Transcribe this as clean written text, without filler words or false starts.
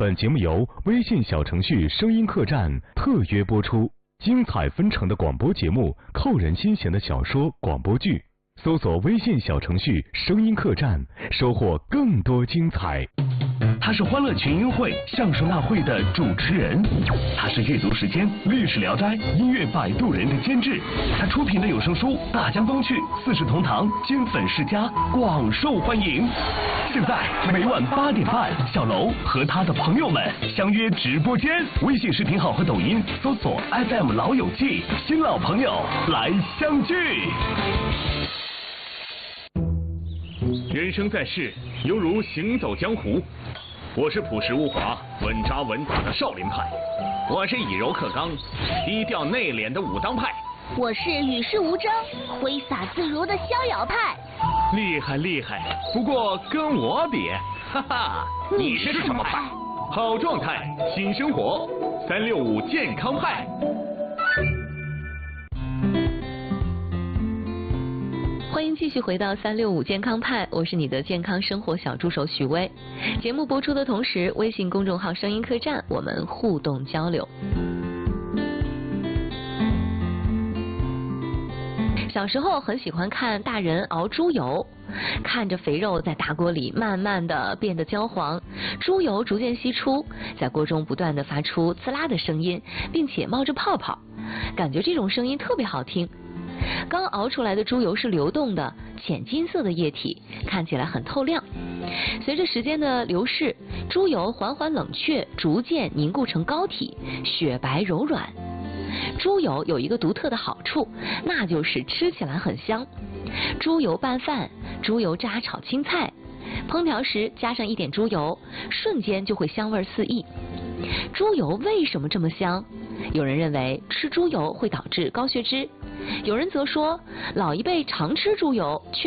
本节目由微信小程序声音客栈特约播出，精彩纷呈的广播节目，扣人心弦的小说、广播剧，搜索微信小程序声音客栈，收获更多精彩。 他是欢乐群英会、相声大会的主持人，他是阅读时间、历史聊斋、音乐摆渡人的监制，他出品的有声书《大江东去》《四世同堂》《金粉世家》广受欢迎。现在每晚8点半，小楼和他的朋友们相约直播间，微信视频号和抖音搜索 FM 老友记，新老朋友来相聚。 人生在世，犹如行走江湖。我是朴实无华、稳扎稳打的少林派， 我是以柔克刚、低调内敛的武当派， 我是与世无争、挥洒自如的逍遥派。 厉害厉害，不过跟我比，哈哈， 你是什么派？ 好状态，新生活，365健康派。 欢迎继续回到365健康派，我是你的健康生活小助手许薇。节目播出的同时，微信公众号声音客栈我们互动交流。小时候很喜欢看大人熬猪油，看着肥肉在大锅里慢慢的变得焦黄，猪油逐渐析出，在锅中不断的发出滋啦的声音，并且冒着泡泡，感觉这种声音特别好听。刚熬出来的猪油是流动的浅金色的液体，看起来很透亮。随着时间的流逝，猪油缓缓冷却，逐渐凝固成膏体，雪白柔软。猪油有一个独特的好处，那就是吃起来很香。猪油拌饭、猪油渣炒青菜，烹调时加上一点猪油，瞬间就会香味四溢。猪油为什么这么香？有人认为吃猪油会导致高血脂，有人则说老一辈常吃猪油却